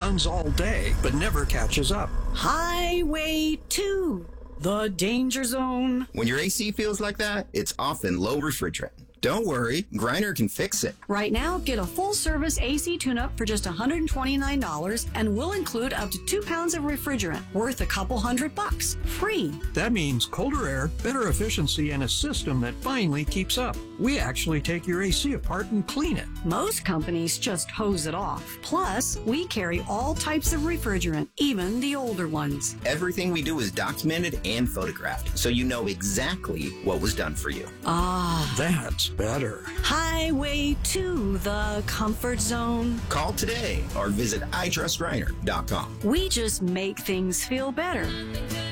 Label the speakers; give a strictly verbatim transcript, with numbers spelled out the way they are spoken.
Speaker 1: runs all day, but never catches up.
Speaker 2: Highway two, the danger zone.
Speaker 3: When your A C feels like that, it's often low refrigerant. Don't worry, Griner can fix it.
Speaker 2: Right now, get a full-service A C tune-up for just one hundred twenty-nine dollars, and we'll include up to two pounds of refrigerant, worth a couple hundred bucks, free.
Speaker 1: That means colder air, better efficiency, and a system that finally keeps up. We actually take your A C apart and clean it.
Speaker 2: Most companies just hose it off. Plus, we carry all types of refrigerant, even the older ones.
Speaker 3: Everything we do is documented and photographed, so you know exactly what was done for you.
Speaker 2: Ah,
Speaker 1: That's better.
Speaker 2: Highway to the comfort zone.
Speaker 3: Call today or visit i trust griner dot com.
Speaker 2: We just make things feel better.